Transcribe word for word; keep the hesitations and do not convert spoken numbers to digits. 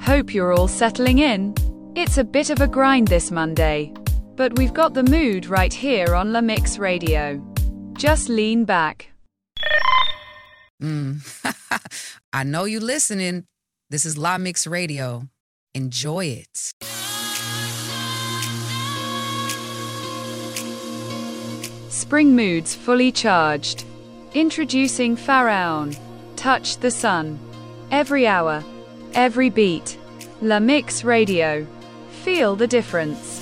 Hope you're all settling in. It's a bit of a grind this Monday, but we've got the mood right here on La Mix Radio. Just lean back. Mm. I know you listening. This is La Mix Radio. Enjoy it. Spring moods fully charged. Introducing Pharaon. Touch the sun. Every hour, every beat. La Mix Radio. Feel the difference.